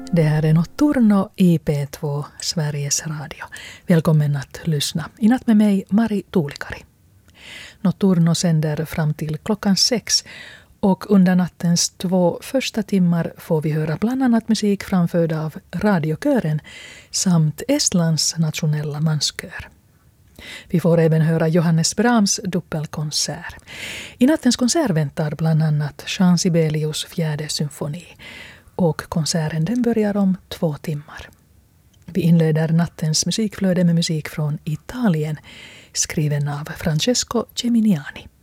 Det här är Notturno i P2, Sveriges Radio. Välkommen att lyssna. I natt med mig, Mari Tuulikari. Notturno sänder fram till klockan 6 och under nattens 2 första timmar får vi höra bland annat musik framförd av radiokören samt Estlands nationella manskör. Vi får även höra Johannes Brahms dubbelkonsert. I nattens konsert väntar bland annat Jean Sibelius 4:e symfoni. Och konserten den börjar om 2 timmar. Vi inleder nattens musikflöde med musik från Italien skriven av Francesco Geminiani.